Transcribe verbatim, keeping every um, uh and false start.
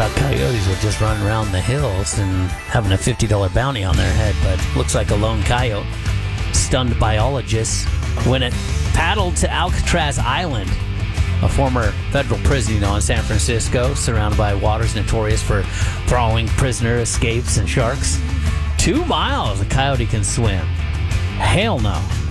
Thought coyotes were just running around the hills and having a fifty dollars bounty on their head, but looks like a lone coyote. Stunned biologists when it paddled to Alcatraz Island, a former federal prison, you know, in San Francisco, surrounded by waters notorious for throwing prisoner escapes and sharks. Two miles a coyote can swim. Hell no.